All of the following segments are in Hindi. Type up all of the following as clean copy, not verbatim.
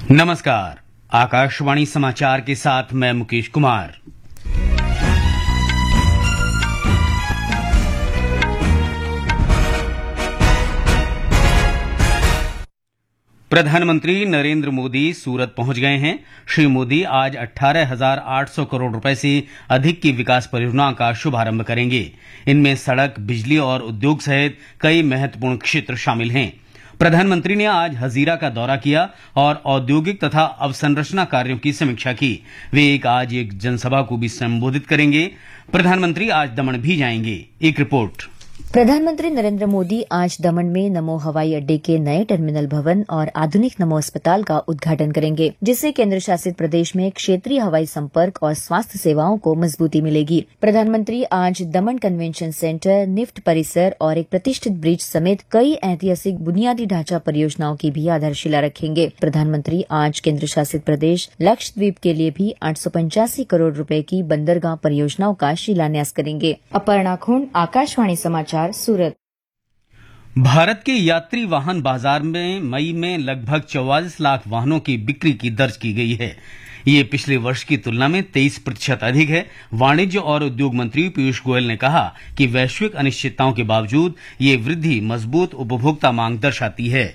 नमस्कार, आकाशवाणी समाचार के साथ मैं मुकेश कुमार। प्रधानमंत्री नरेंद्र मोदी सूरत पहुंच गए हैं। श्री मोदी आज 18,800 करोड़ रुपए से अधिक की विकास परियोजनाओं का शुभारंभ करेंगे। इनमें सड़क, बिजली और उद्योग सहित कई महत्वपूर्ण क्षेत्र शामिल हैं। प्रधानमंत्री ने आज हजीरा का दौरा किया और औद्योगिक तथा अवसंरचना कार्यों की समीक्षा की। वे आज एक जनसभा को भी संबोधित करेंगे। प्रधानमंत्री आज दमन भी जाएंगे। एक रिपोर्ट। प्रधानमंत्री नरेंद्र मोदी आज दमन में नमो हवाई अड्डे के नए टर्मिनल भवन और आधुनिक नमो अस्पताल का उद्घाटन करेंगे, जिससे केंद्र शासित प्रदेश में क्षेत्रीय हवाई संपर्क और स्वास्थ्य सेवाओं को मजबूती मिलेगी। प्रधानमंत्री आज दमन कन्वेंशन सेंटर, निफ्ट परिसर और एक प्रतिष्ठित ब्रिज समेत कई ऐतिहासिक बुनियादी ढांचा परियोजनाओं की भी आधारशिला रखेंगे। प्रधानमंत्री आज केंद्र शासित प्रदेश लक्षद्वीप के लिए भी 885 करोड़ रुपए की बंदरगाह परियोजनाओं का शिलान्यास करेंगे। अपर्णा खुंड, आकाशवाणी समाचार, सूरत। भारत के यात्री वाहन बाजार में मई में लगभग 44 लाख वाहनों की बिक्री की दर्ज की गई है। ये पिछले वर्ष की तुलना में 23% अधिक है। वाणिज्य और उद्योग मंत्री पीयूष गोयल ने कहा कि वैश्विक अनिश्चितताओं के बावजूद ये वृद्धि मजबूत उपभोक्ता मांग दर्शाती है।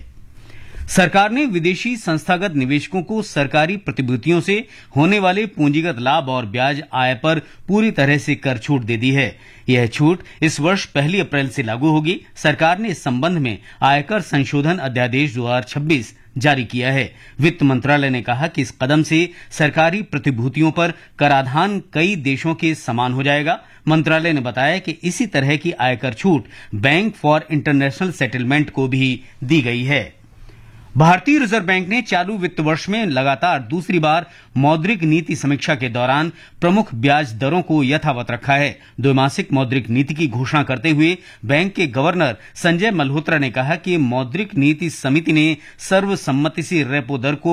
सरकार ने विदेशी संस्थागत निवेशकों को सरकारी प्रतिभूतियों से होने वाले पूंजीगत लाभ और ब्याज आय पर पूरी तरह से कर छूट दे दी है। यह छूट इस वर्ष 1 अप्रैल से लागू होगी। सरकार ने इस संबंध में आयकर संशोधन अध्यादेश 2026 जारी किया है। वित्त मंत्रालय ने कहा कि इस कदम से सरकारी प्रतिभूतियों पर कराधान कई देशों के समान हो जाएगा। मंत्रालय ने बताया कि इसी तरह की आयकर छूट बैंक फॉर इंटरनेशनल सेटलमेंट को भी दी गई है। भारतीय रिजर्व बैंक ने चालू वित्त वर्ष में लगातार दूसरी बार मौद्रिक नीति समीक्षा के दौरान प्रमुख ब्याज दरों को यथावत रखा है। द्विमासिक मौद्रिक नीति की घोषणा करते हुए बैंक के गवर्नर संजय मल्होत्रा ने कहा कि मौद्रिक नीति समिति ने सर्वसम्मति से रेपो दर को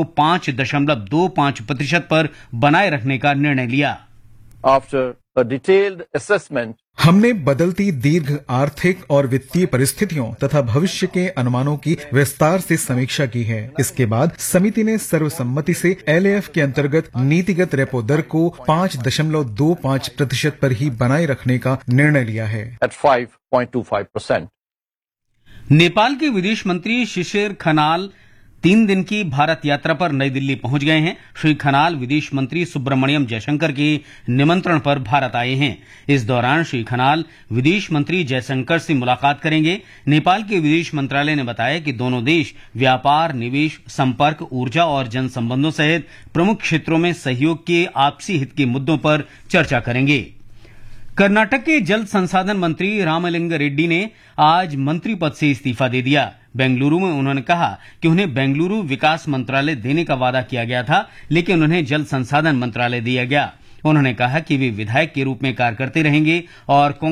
5.25% पर बनाए रखने का निर्णय लिया। After a detailed assessment, हमने बदलती दीर्घ आर्थिक और वित्तीय परिस्थितियों तथा भविष्य के अनुमानों की विस्तार से समीक्षा की है। इसके बाद समिति ने सर्वसम्मति से एलएएफ के अंतर्गत नीतिगत रेपो दर को 5.25% पर ही बनाए रखने का निर्णय लिया है। at 5.25%. नेपाल के विदेश मंत्री शिशिर खनाल 3 दिन की भारत यात्रा पर नई दिल्ली पहुंच गए हैं। श्री खनाल विदेश मंत्री सुब्रमण्यम जयशंकर के निमंत्रण पर भारत आए हैं। इस दौरान श्री खनाल विदेश मंत्री जयशंकर से मुलाकात करेंगे। नेपाल के विदेश मंत्रालय ने बताया कि दोनों देश व्यापार, निवेश, संपर्क, ऊर्जा और जन संबंधों सहित प्रमुख क्षेत्रों में सहयोग के आपसी हित के मुद्दों पर चर्चा करेंगे। कर्नाटक के जल संसाधन मंत्री रामलिंग रेड्डी ने आज मंत्री पद से इस्तीफा दे दिया। बेंगलुरु में उन्होंने कहा कि उन्हें बेंगलुरु विकास मंत्रालय देने का वादा किया गया था, लेकिन उन्हें जल संसाधन मंत्रालय दिया गया। उन्होंने कहा कि वे विधायक के रूप में कार्य करते रहेंगे और